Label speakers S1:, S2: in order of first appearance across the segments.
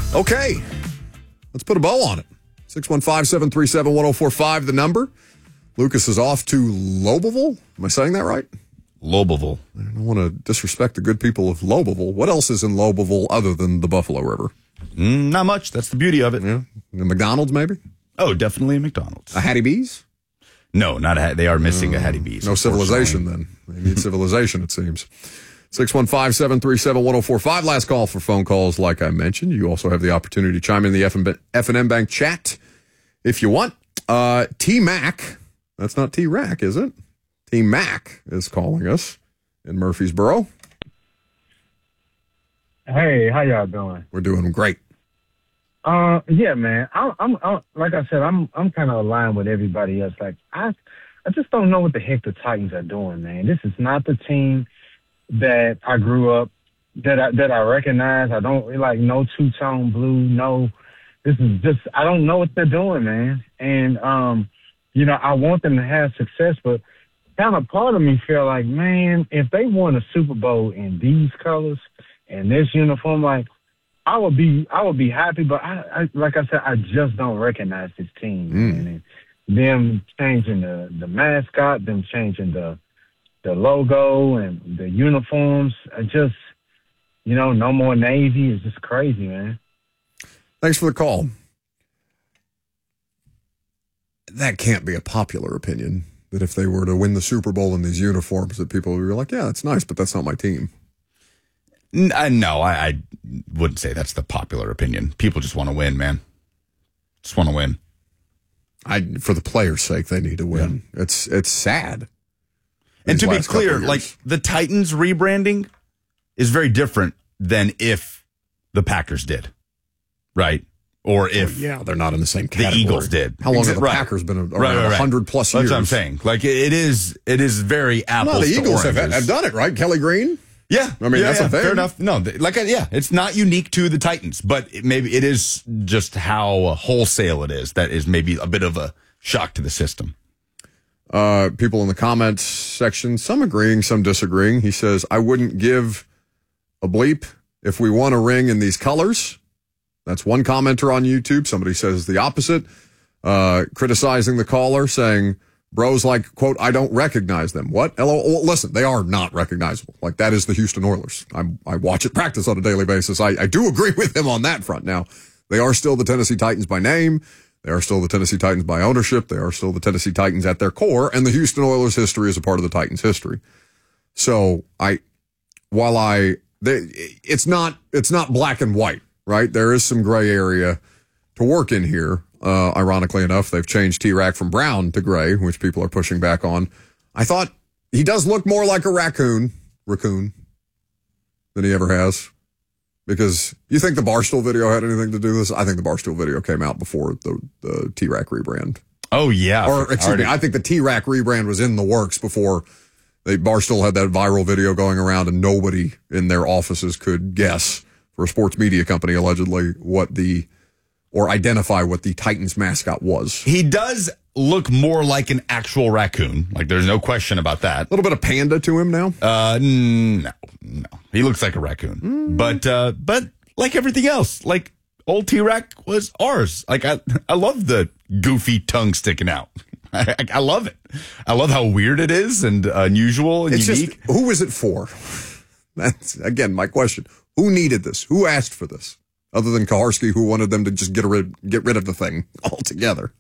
S1: Okay, let's put a bow on it. 615-737-1045, the number. Lucas is off to Loboville. Am I saying that right?
S2: Loboville.
S1: I don't want to disrespect the good people of Loboville. What else is in Loboville other than the Buffalo River?
S2: Not much. That's the beauty of it.
S1: Yeah, the McDonald's maybe?
S2: Oh, definitely a McDonald's.
S1: A Hattie B's?
S2: No, not a they are missing a Hattie B's.
S1: No civilization then. They need civilization, it seems. 615-737-1045. Last call for phone calls, like I mentioned. You also have the opportunity to chime in the F&M Bank chat if you want. T-Mac, that's not T-Rack, is it? T-Mac is calling us in Murfreesboro.
S3: Hey, how y'all doing?
S1: We're doing great.
S3: Yeah, man. I'm like I said, I'm kind of aligned with everybody else. Like I just don't know what the heck the Titans are doing, man. This is not the team that I grew up that I recognize. I don't like no two-tone blue. No, this is just I don't know what they're doing, man. And I want them to have success, but kind of part of me feel like, man, if they won a Super Bowl in these colors and this uniform, like I would be happy. But I like I said, I just don't recognize this team, man. And them changing the mascot, them changing the logo and the uniforms. I just, no more Navy is just crazy, man.
S1: Thanks for the call. That can't be a popular opinion, that if they were to win the Super Bowl in these uniforms, that people would be like, yeah, that's nice, but that's not my team.
S2: No, I wouldn't say that's the popular opinion. People just want to win, man. Just want to win.
S1: For the players' sake, they need to win. Yeah. It's sad.
S2: And to be clear, like the Titans rebranding is very different than if the Packers did, right? Or if
S1: they're not in the same category.
S2: The Eagles did.
S1: How long have the Packers been around? 100 plus years.
S2: That's what I'm saying. Like it is very apples.
S1: No, the Eagles
S2: to
S1: have done it, right? Kelly Green.
S2: Yeah,
S1: I mean that's a thing.
S2: Fair enough. No, it's not unique to the Titans, but maybe it is just how wholesale it is. That is maybe a bit of a shock to the system.
S1: People in the comments section, some agreeing, some disagreeing. He says, I wouldn't give a bleep if we won a ring in these colors. That's one commenter on YouTube. Somebody says the opposite, criticizing the caller, saying, bros like, quote, I don't recognize them. What? Well, listen, they are not recognizable. Like, that is the Houston Oilers. I watch it practice on a daily basis. I do agree with him on that front. Now, they are still the Tennessee Titans by name. They are still the Tennessee Titans by ownership. They are still the Tennessee Titans at their core, and the Houston Oilers history is a part of the Titans history. So it's not black and white, right? There is some gray area to work in here. Ironically enough, they've changed T-Rack from brown to gray, which people are pushing back on. I thought he does look more like a raccoon than he ever has. Because you think the Barstool video had anything to do with this? I think the Barstool video came out before the T-Rack rebrand.
S2: Oh, yeah.
S1: Or, excuse me, I think the T-Rack rebrand was in the works before Barstool had that viral video going around and nobody in their offices could guess, for a sports media company, allegedly, or identify what the Titans mascot was.
S2: He does look more like an actual raccoon. Like, there's no question about that.
S1: A little bit of panda to him now?
S2: No. He looks like a raccoon. But like everything else, like old T-Rack was ours. Like, I love the goofy tongue sticking out. I love it. I love how weird it is and unusual and unique.
S1: Just, who is it for? That's, again, my question. Who needed this? Who asked for this? Other than Kaharski, who wanted them to just get rid of the thing altogether.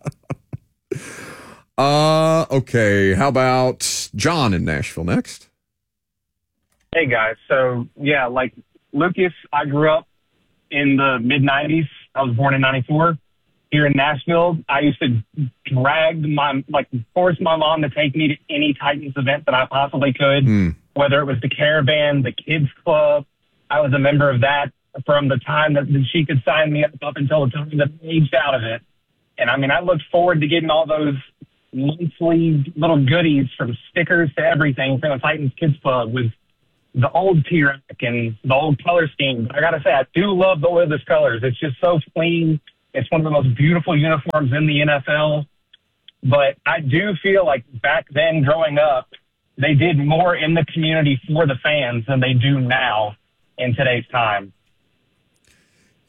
S1: Okay. How about John in Nashville next?
S4: Hey, guys. So, yeah, like Lucas, I grew up in the mid-'90s. I was born in 94. Here in Nashville, I used to force my mom to take me to any Titans event that I possibly could, whether it was the Caravan, the Kids Club. I was a member of that from the time that she could sign me up until the time that I aged out of it. And, I mean, I looked forward to getting all those monthly little goodies from stickers to everything from the Titans Kids Club with the old T-Rack and the old color scheme. But I got to say, I do love the Oilers colors. It's just so clean. It's one of the most beautiful uniforms in the NFL. But I do feel like back then growing up, they did more in the community for the fans than they do now in today's time.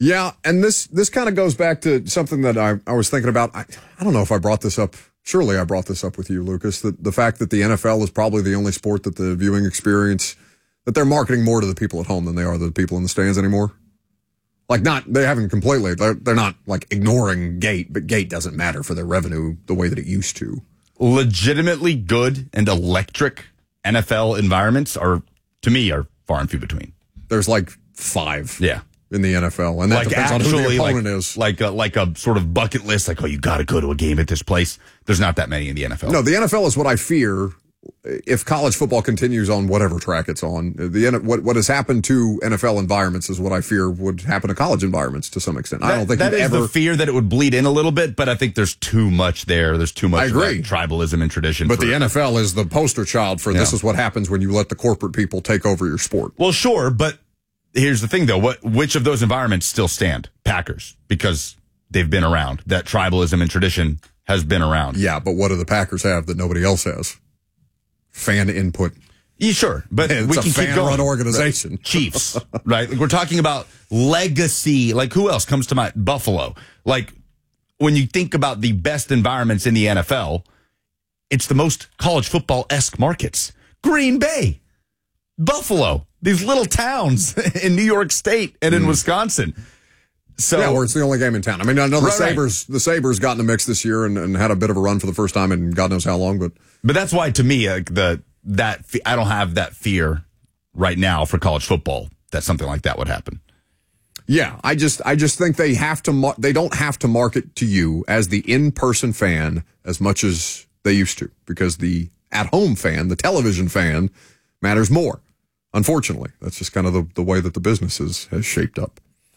S1: Yeah, and this kind of goes back to something that I was thinking about. I don't know if I brought this up. Surely I brought this up with you, Lucas, the fact that the NFL is probably the only sport that the viewing experience, that they're marketing more to the people at home than they are to the people in the stands anymore. Like, they haven't completely, they're not like ignoring Gate, but Gate doesn't matter for their revenue the way that it used to.
S2: Legitimately good and electric NFL environments to me, are far and few between.
S1: There's like 5.
S2: Yeah.
S1: In the NFL, and that depends on who the opponent is.
S2: Like a sort of bucket list, like, oh, you got to go to a game at this place. There's not that many in the NFL.
S1: No, the NFL is what I fear if college football continues on whatever track it's on. What has happened to NFL environments is what I fear would happen to college environments to some extent. I don't think
S2: that is the fear that it would bleed in a little bit, but I think there's too much there. There's too much tribalism and tradition.
S1: But the NFL is the poster child for this is what happens when you let the corporate people take over your sport.
S2: Well, sure, but here's the thing, though. Which of those environments still stand? Packers, because they've been around. That tribalism and tradition has been around.
S1: Yeah, but what do the Packers have that nobody else has? Fan input.
S2: Yeah, sure, but
S1: it's
S2: we
S1: a
S2: can keep going.
S1: Fan-run organization.
S2: Chiefs, right? Like, we're talking about legacy. Like, who else comes to mind? Buffalo. Like, when you think about the best environments in the NFL, it's the most college football-esque markets. Green Bay, Buffalo. These little towns in New York State and in Wisconsin. So,
S1: yeah, where it's the only game in town. I mean, I know the Sabres got in the mix this year and had a bit of a run for the first time in God knows how long. But
S2: that's why, to me, I don't have that fear right now for college football that something like that would happen.
S1: Yeah, I just think they don't have to market to you as the in-person fan as much as they used to, because the at-home fan, the television fan, matters more. Unfortunately, that's just kind of the way that the business has shaped up.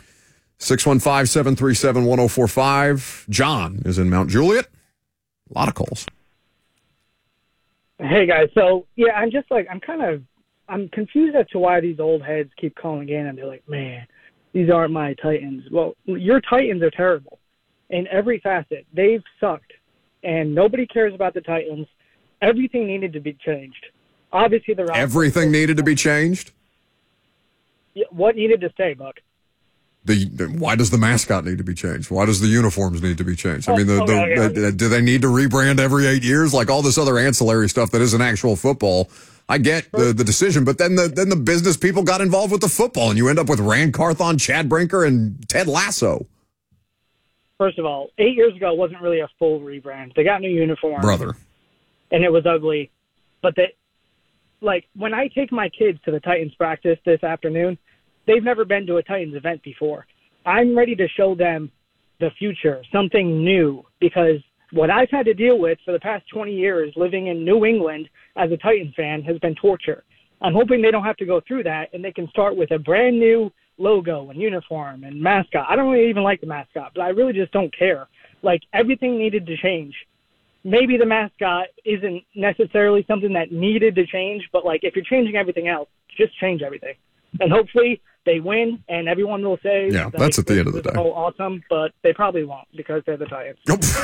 S1: 615-737-1045. John is in Mount Juliet. A lot of calls.
S5: Hey, guys. So, yeah, I'm confused as to why these old heads keep calling in and they're like, man, these aren't my Titans. Well, your Titans are terrible in every facet. They've sucked, and nobody cares about the Titans. Everything needed to be changed. Obviously,
S1: everything needed to be changed?
S5: What needed to stay, Buck?
S1: Why does the mascot need to be changed? Why does the uniforms need to be changed? I mean, do they need to rebrand every 8 years? Like all this other ancillary stuff that isn't actual football. I get the decision, but then the business people got involved with the football, and you end up with Rand Carthon, Chad Brinker, and Ted Lasso.
S5: First of all, 8 years ago, it wasn't really a full rebrand. They got new uniforms.
S1: Brother.
S5: And it was ugly. But when I take my kids to the Titans practice this afternoon, they've never been to a Titans event before. I'm ready to show them the future, something new, because what I've had to deal with for the past 20 years living in New England as a Titans fan has been torture. I'm hoping they don't have to go through that, and they can start with a brand new logo and uniform and mascot. I don't really even like the mascot, but I really just don't care. Like, everything needed to change. Maybe the mascot isn't necessarily something that needed to change, but, if you're changing everything else, just change everything. And hopefully they win, and everyone will say,
S1: yeah, that's at the end of the day.
S5: Oh, awesome, but they probably won't because they're the Titans.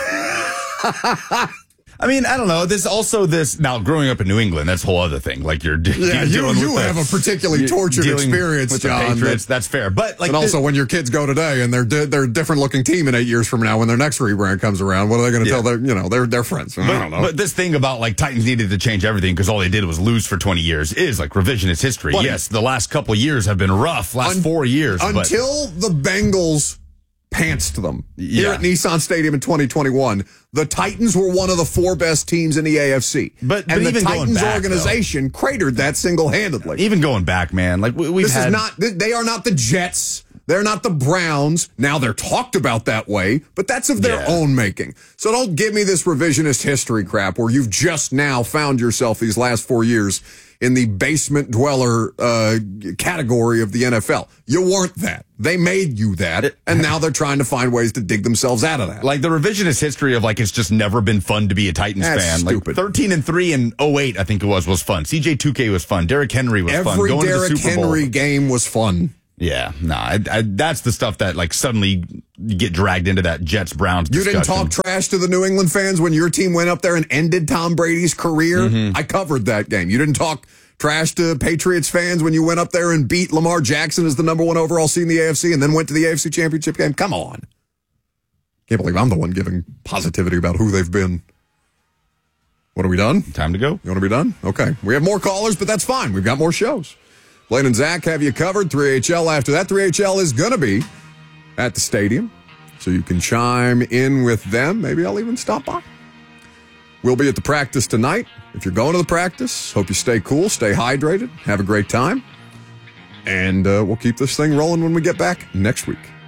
S2: I mean, I don't know. There's also this, now growing up in New England, that's a whole other thing. Like you
S1: have a particularly tortured experience,
S2: with
S1: John.
S2: The Patriots, that's fair. But
S1: and also when your kids go today and they're a different looking team in 8 years from now when their next rebrand comes around, what are they going to tell their friends? I don't know.
S2: But this thing about Titans needed to change everything because all they did was lose for 20 years is revisionist history. But yes, the last couple of years have been rough. Last 4 years.
S1: Until the Bengals pantsed them here at Nissan Stadium in 2021. The Titans were one of the 4 best teams in the AFC.
S2: But
S1: the Titans organization cratered that single-handedly.
S2: Even going back, man, they
S1: are not the Jets. They're not the Browns. Now they're talked about that way, but that's of their own making. So don't give me this revisionist history crap where you've just now found yourself these last 4 years in the basement dweller category of the NFL. You weren't that. They made you that, and now they're trying to find ways to dig themselves out of that.
S2: The revisionist history of it's just never been fun to be a Titans fan.
S1: Stupid.
S2: 13-3 in 2008, I think it was fun. CJ 2K was fun. Derrick Henry was fun.
S1: Every Derrick Henry game was fun.
S2: Yeah, that's the stuff that suddenly you get dragged into that Jets-Browns discussion.
S1: You didn't talk trash to the New England fans when your team went up there and ended Tom Brady's career? Mm-hmm. I covered that game. You didn't talk trashed Patriots fans when you went up there and beat Lamar Jackson as the number 1 overall seed in the AFC and then went to the AFC Championship game? Come on. Can't believe I'm the one giving positivity about who they've been. What, are we done?
S2: Time to go.
S1: You want to be done? Okay. We have more callers, but that's fine. We've got more shows. Blaine and Zach have you covered. 3HL after that. 3HL is going to be at the stadium, so you can chime in with them. Maybe I'll even stop by. We'll be at the practice tonight. If you're going to the practice, hope you stay cool, stay hydrated, have a great time. And we'll keep this thing rolling when we get back next week.